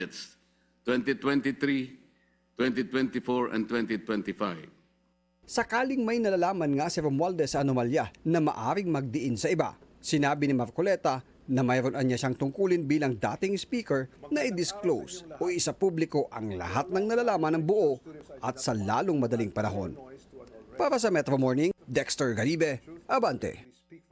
It's 2023, 2024, and 2025. Sakaling may nalalaman nga si Romualdez sa anomalya na maaring magdiin sa iba, sinabi ni Marcoleta na mayroon niya siyang tungkulin bilang dating speaker na i-disclose o isa publiko ang lahat ng nalalaman ng buo at sa lalong madaling panahon. Para sa Metro Morning, Dexter Garibe, Abante.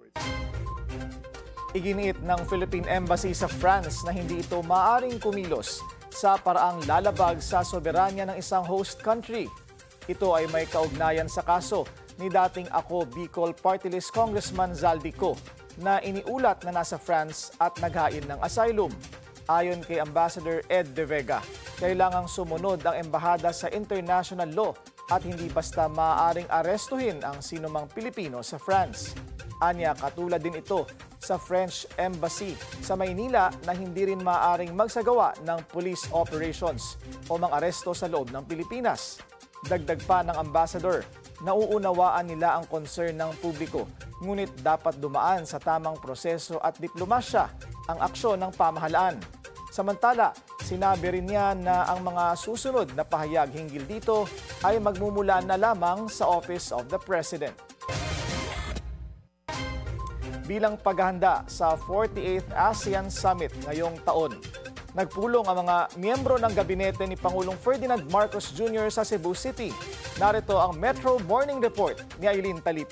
Iginiit ng Philippine Embassy sa France na hindi ito maaaring kumilos sa paraang lalabag sa soberanya ng isang host country. Ito ay may kaugnayan sa kaso ni dating Ako Bicol Party List Congressman Zaldico na iniulat na nasa France at naghain ng asylum. Ayon kay Ambassador Ed De Vega, kailangang sumunod ang embahada sa international law at hindi basta maaaring arestuhin ang sinumang Pilipino sa France. Anya, katulad din ito sa French Embassy sa Maynila na hindi rin maaaring magsagawa ng police operations o mang-aresto sa loob ng Pilipinas. Dagdag pa ng ambassador, nauunawaan nila ang concern ng publiko, ngunit dapat dumaan sa tamang proseso at diplomasya ang aksyon ng pamahalaan. Samantala, sinabi rin niya na ang mga susunod na pahayag hinggil dito ay magmumula na lamang sa Office of the President. Bilang paghahanda sa 48th ASEAN Summit ngayong taon, nagpulong ang mga miyembro ng gabinete ni Pangulong Ferdinand Marcos Jr. sa Cebu City. Narito ang Metro Morning Report ni Aileen Talipi.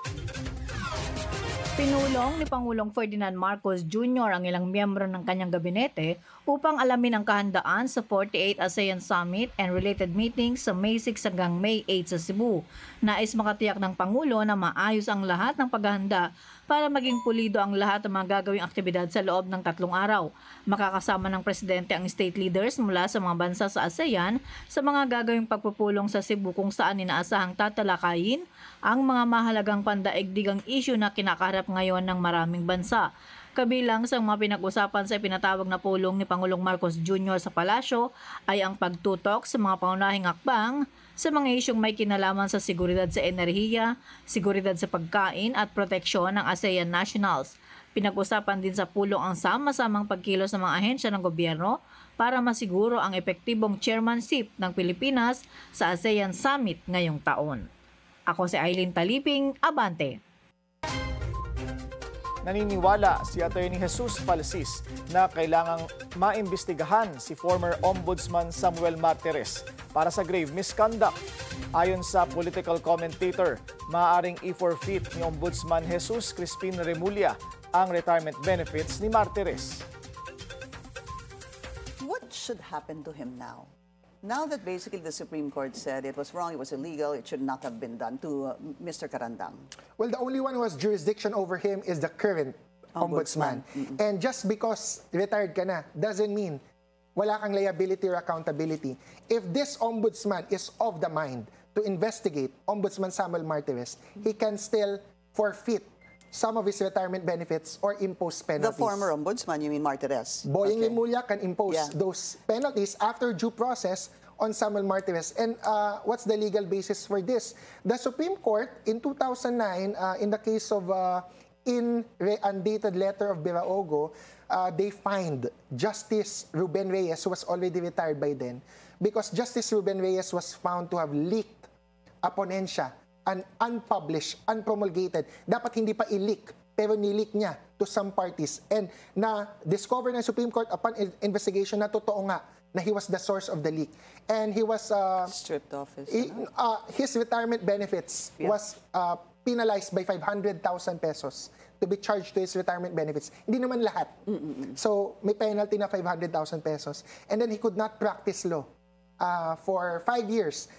Pinulong ni Pangulong Ferdinand Marcos Jr. ang ilang miyembro ng kanyang gabinete upang alamin ang kahandaan sa 48th ASEAN Summit and related meetings sa May 6 hanggang May 8 sa Cebu. Nais makatiyak ng Pangulo na maayos ang lahat ng paghahanda para maging pulido ang lahat ng mga gagawing aktibidad sa loob ng 3 araw. Makakasama ng Presidente ang state leaders mula sa mga bansa sa ASEAN sa mga gagawing pagpupulong sa Cebu kung saan inaasahang tatalakayin ang mga mahalagang pandaigdigang issue na kinakaharap ngayon ng maraming bansa. Kabilang sa mga pinag-usapan sa pinatawag na pulong ni Pangulong Marcos Jr. sa palasyo ay ang pagtutok sa mga pangunahing hakbang sa mga isyong may kinalaman sa seguridad sa enerhiya, seguridad sa pagkain at proteksyon ng ASEAN nationals. Pinag-usapan din sa pulong ang sama-samang pagkilos ng mga ahensya ng gobyerno para masiguro ang epektibong chairmanship ng Pilipinas sa ASEAN Summit ngayong taon. Ako si Aileen Taliping, Abante. Naniniwala si Attorney Jesus Falsis na kailangang maimbestigahan si former Ombudsman Samuel Martires para sa grave misconduct. Ayon sa political commentator, maaaring i-forfeit ni Ombudsman Jesus Crispin Remulla ang retirement benefits ni Martires. What should happen to him now? Now that basically the Supreme Court said it was wrong, it was illegal, it should not have been done to Mr. Carandang. Well, the only one who has jurisdiction over him is the current ombudsman. And just because retired ka na doesn't mean wala kang liability or accountability. If this ombudsman is of the mind to investigate Ombudsman Samuel Martires, he can still forfeit some of his retirement benefits or impose penalties. The former ombudsman, you mean Martires? Boying Remulla can impose those penalties after due process on Samuel Martires. And what's the legal basis for this? The Supreme Court in 2009, in the case of in undated letter of Biraogo, they fined Justice Ruben Reyes, who was already retired by then, because Justice Ruben Reyes was found to have leaked a ponensya, an unpublished, unpromulgated. Dapat hindi pa i-leak, pero ni-leak niya to some parties. And na-discover ng Supreme Court upon investigation na totoo nga na he was the source of the leak. And he was... stripped of his retirement benefits was penalized by 500,000 pesos to be charged to his retirement benefits. Hindi naman lahat. So, may penalty na 500,000 pesos. And then he could not practice law for 5 years.